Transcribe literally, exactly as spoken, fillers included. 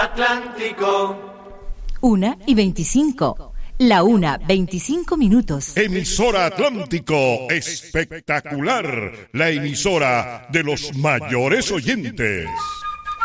Atlántico. Una y veinticinco. La una, veinticinco minutos. Emisora Atlántico, espectacular. La emisora de los mayores oyentes.